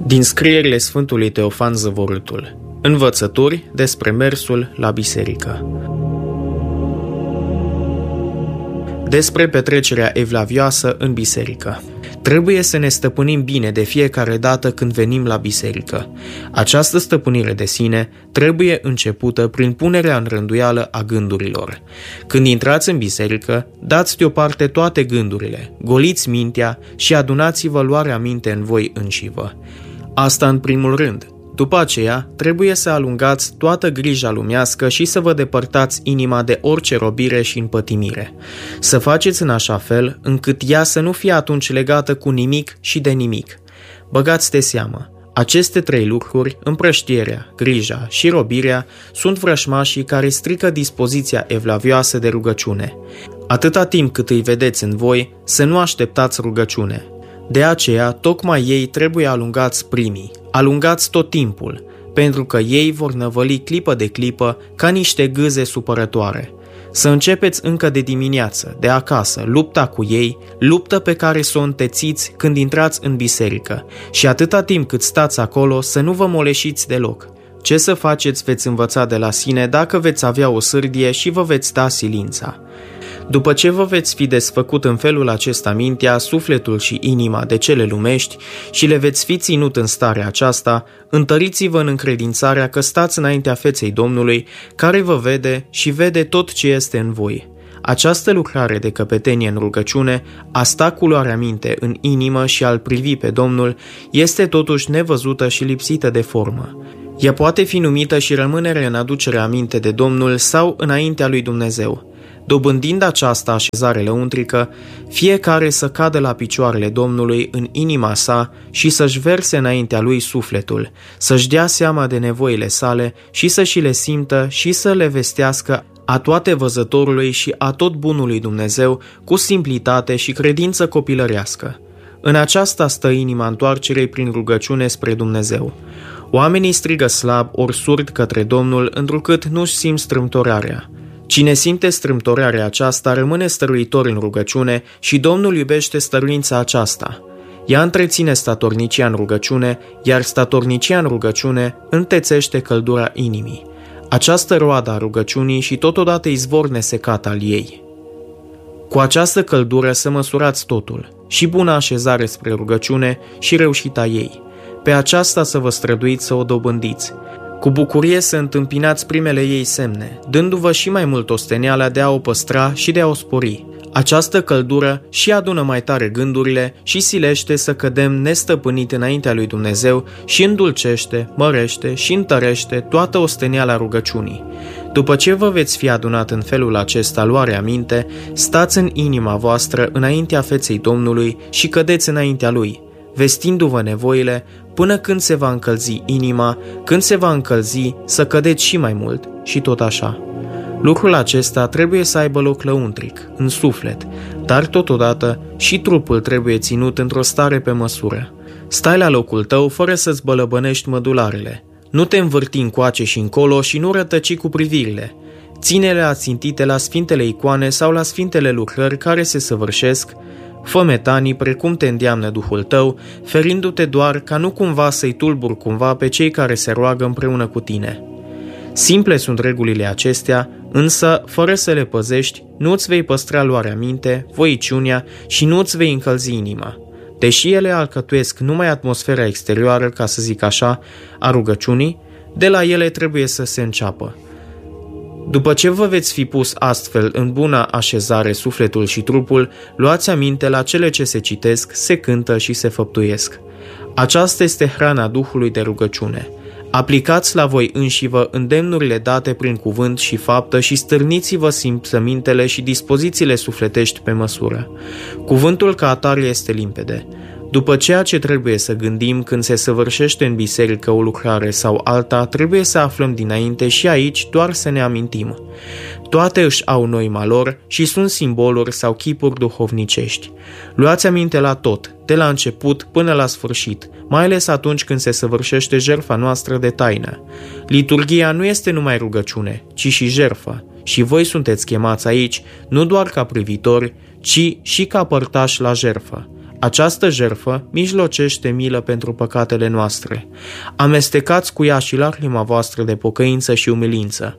Din scrierile Sfântului Teofan Zăvorâtul. Învățături despre mersul la biserică. Despre petrecerea evlavioasă în biserică. Trebuie să ne stăpânim bine de fiecare dată când venim la biserică. Această stăpânire de sine trebuie începută prin punerea în rânduială a gândurilor. Când intrați în biserică, dați deoparte toate gândurile, goliți mintea și adunați-vă luarea minte în voi înșivă. Asta în primul rând. După aceea, trebuie să alungați toată grija lumească și să vă depărtați inima de orice robire și împătimire. Să faceți în așa fel încât ea să nu fie atunci legată cu nimic și de nimic. Băgați de seamă, aceste trei lucruri, împrăștierea, grija și robirea, sunt vrășmașii care strică dispoziția evlavioasă de rugăciune. Atâta timp cât îi vedeți în voi, să nu așteptați rugăciune. De aceea, tocmai ei trebuie alungați primii, alungați tot timpul, pentru că ei vor năvăli clipă de clipă ca niște gâze supărătoare. Să începeți încă de dimineață, de acasă, lupta cu ei, luptă pe care să o întețiți când intrați în biserică și atâta timp cât stați acolo să nu vă moleșiți deloc. Ce să faceți veți învăța de la sine dacă veți avea o sârdie și vă veți da silința. După ce vă veți fi desfăcut în felul acesta mintea, sufletul și inima de cele lumești și le veți fi ținut în starea aceasta, întăriți-vă în încredințarea că stați înaintea feței Domnului, care vă vede și vede tot ce este în voi. Această lucrare de căpetenie în rugăciune, a sta cu luarea minte în inimă și a-L privi pe Domnul, este totuși nevăzută și lipsită de formă. Ea poate fi numită și rămânere în aducerea aminte de Domnul sau înaintea lui Dumnezeu. Dobândind această așezare lăuntrică, fiecare să cadă la picioarele Domnului în inima sa și să-și verse înaintea lui sufletul, să-și dea seama de nevoile sale și să și le simtă și să le vestească a toate văzătorului și a tot bunului Dumnezeu cu simplitate și credință copilărească. În aceasta stă inima întoarcerei prin rugăciune spre Dumnezeu. Oamenii strigă slab ori surd către Domnul, întrucât nu-și simt strâmtorarea. Cine simte strâmtorarea aceasta rămâne stăruitor în rugăciune și Domnul iubește stăruința aceasta. Ea întreține statornicia în rugăciune, iar statornicia în rugăciune întețește căldura inimii. Această roadă a rugăciunii și totodată izvor nesecat al ei. Cu această căldură să măsurați totul, și bună așezare spre rugăciune și reușita ei. Pe aceasta să vă străduiți să o dobândiți. Cu bucurie să întâmpinați primele ei semne, dându-vă și mai mult osteneala de a o păstra și de a o spori. Această căldură și adună mai tare gândurile și silește să cădem nestăpânit înaintea lui Dumnezeu și îndulcește, mărește și întărește toată osteneala rugăciunii. După ce vă veți fi adunat în felul acesta luarea minte, stați în inima voastră înaintea feței Domnului și cădeți înaintea Lui, vestindu-vă nevoile, până când se va încălzi inima, când se va încălzi să cădeți și mai mult și tot așa. Lucrul acesta trebuie să aibă loc lăuntric, în suflet, dar totodată și trupul trebuie ținut într-o stare pe măsură. Stai la locul tău fără să-ți bălăbănești mădularele. Nu te învârti încoace și încolo și nu rătăci cu privirile. Ține-le ațintite la sfintele icoane sau la sfintele lucrări care se săvârșesc. Fă metanii precum te îndeamnă Duhul tău, ferindu-te doar ca nu cumva să-i tulburi cumva pe cei care se roagă împreună cu tine. Simple sunt regulile acestea, însă, fără să le păzești, nu-ți vei păstra luarea minte, voiciunea și nu-ți vei încălzi inima. Deși ele alcătuiesc numai atmosfera exterioară, ca să zic așa, a rugăciunii, de la ele trebuie să se înceapă. După ce vă veți fi pus astfel în buna așezare sufletul și trupul, luați aminte la cele ce se citesc, se cântă și se făptuiesc. Aceasta este hrana Duhului de rugăciune. Aplicați la voi înșivă îndemnurile date prin cuvânt și faptă și stârniți-vă simțămintele și dispozițiile sufletești pe măsură. Cuvântul ca atare este limpede. După ceea ce trebuie să gândim când se săvârșește în biserică o lucrare sau alta, trebuie să aflăm dinainte și aici doar să ne amintim. Toate își au noima lor și sunt simboluri sau chipuri duhovnicești. Luați aminte la tot, de la început până la sfârșit, mai ales atunci când se săvârșește jertfa noastră de taină. Liturghia nu este numai rugăciune, ci și jertfă. Și voi sunteți chemați aici, nu doar ca privitori, ci și ca părtași la jertfă. Această jertfă mijlocește milă pentru păcatele noastre. Amestecați cu ea și lacrima voastră de pocăință și umilință.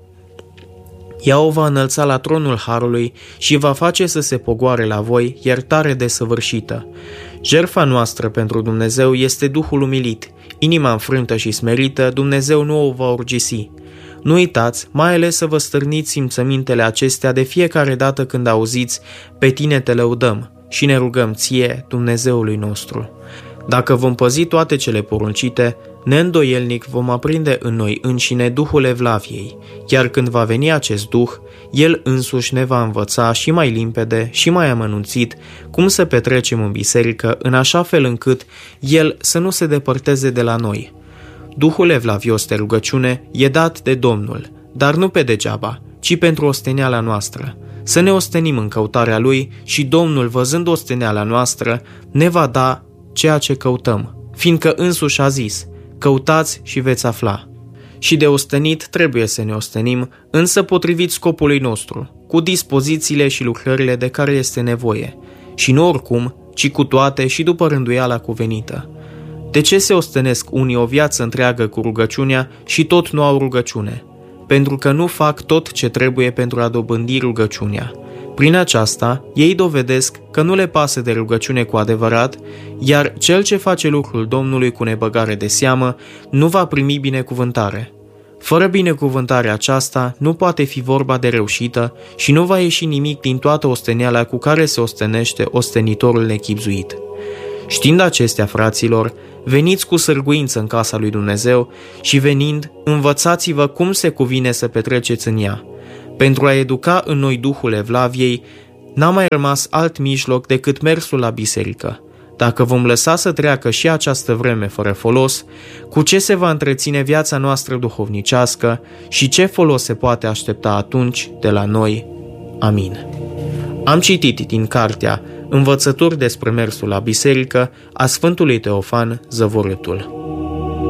Ea o va înălța la tronul harului și va face să se pogoare la voi iertare desăvârșită. Jertfa noastră pentru Dumnezeu este Duhul umilit. Inima înfrântă și smerită, Dumnezeu nu o va urgisi. Nu uitați, mai ales să vă stârniți simțămintele acestea de fiecare dată când auziți, pe tine te lăudăm și ne rugăm ție, Dumnezeului nostru. Dacă vom păzi toate cele poruncite, neîndoielnic vom aprinde în noi înșine Duhul Evlaviei, iar când va veni acest Duh, El însuși ne va învăța și mai limpede și mai amănunțit cum să petrecem în biserică, în așa fel încât El să nu se depărteze de la noi. Duhul evlavios de rugăciune e dat de Domnul, dar nu pe degeaba, ci pentru osteneala noastră. Să ne ostenim în căutarea Lui și Domnul, văzând osteneala noastră, ne va da ceea ce căutăm, fiindcă însuși a zis, căutați și veți afla. Și de ostenit trebuie să ne ostenim, însă potrivit scopului nostru, cu dispozițiile și lucrările de care este nevoie, și nu oricum, ci cu toate și după rânduiala cuvenită. De ce se ostenesc unii o viață întreagă cu rugăciunea și tot nu au rugăciune? Pentru că nu fac tot ce trebuie pentru a dobândi rugăciunea. Prin aceasta, ei dovedesc că nu le pasă de rugăciune cu adevărat, iar cel ce face lucrul Domnului cu nebăgare de seamă nu va primi binecuvântare. Fără binecuvântarea aceasta nu poate fi vorba de reușită și nu va ieși nimic din toată osteneala cu care se ostenește ostenitorul nechibzuit. Știind acestea, fraților, veniți cu sârguință în casa lui Dumnezeu și venind, învățați-vă cum se cuvine să petreceți în ea. Pentru a educa în noi Duhul Evlaviei, n-a mai rămas alt mijloc decât mersul la biserică. Dacă vom lăsa să treacă și această vreme fără folos, cu ce se va întreține viața noastră duhovnicească și ce folos se poate aștepta atunci de la noi? Amin. Am citit din cartea Învățături despre mersul la biserică a Sfântului Teofan Zăvorâtul.